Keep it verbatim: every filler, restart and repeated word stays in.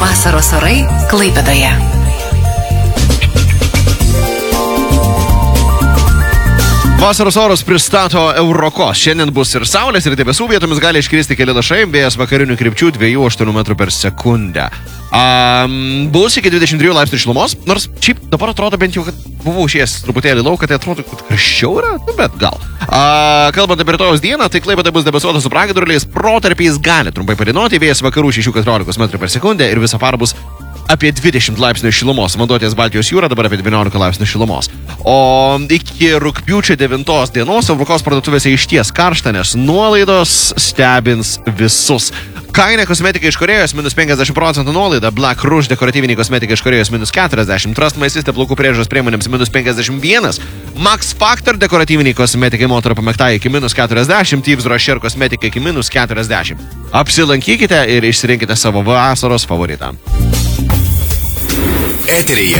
Vasaros orai Klaipėdoje. Vasaros orus pristato Eurokos. Šiandien bus ir saulės, ir debesų, vietomis gali iškristi keli lašai, vėjas vakarinių krypčių dviejų aštuonių metrų per sekundę. Um, bus iki dvidešimt trijų laipsnių šilumos, nors šiaip dabar atrodo bent jau, kad buvau išėjęs truputėlį lauką, tai atrodo, kad karščiau yra, nu, bet gal. Uh, kalbant apie rytojaus dieną, tai Klaipėda bus debesuota su pragiedruliais, protarpiais gali trumpai parinoti, vėjas vakarų šešių keturiolikos metrų per sekundę ir visą parą bus apie dvidešimt laipsnių šilumos. Vanduo ties Baltijos jūra dabar apie devyniolika laipsnių šilumos. O iki rugpjūčio devintos dienos Eurokos parduotuvėse išties karšta, nes nuolaidos stebins visus. Kainė kosmetika iš Korėjos minus penkiasdešimt procentų nuolaida, Black Rouge dekoratyviniai kosmetika iš Korėjos minus keturiasdešimt, Trust Maisystė plaukų priežiūros priemonėms minus penkiasdešimt vienas, Max Factor dekoratyviniai kosmetikai moterų pamėgtai iki minus keturiasdešimt, Yves Rocher kosmetika iki minus keturiasdešimt. Apsilankykite ir išsirinkite savo vasaros favoritą. Eteryje